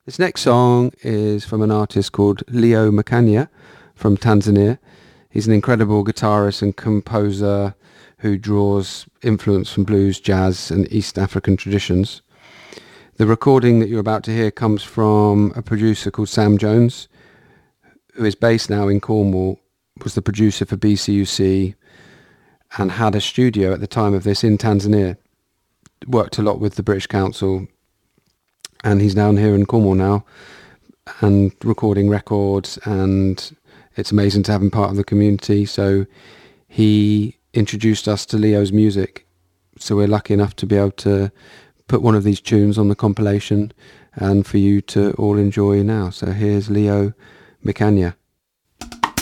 This next song is from an artist called Leo Makanya from Tanzania. He's an incredible guitarist and composer who draws influence from blues, jazz and East African traditions. The recording that you're about to hear comes from a producer called Sam Jones, who is based now in Cornwall, was the producer for BCUC and had a studio at the time of this in Tanzania. Worked a lot with the British Council, and he's down here in Cornwall now and recording records, and it's amazing to have him part of the community. So he introduced us to Leo's music, so we're lucky enough to be able to put one of these tunes on the compilation and for you to all enjoy now. So here's Leo Mikanya.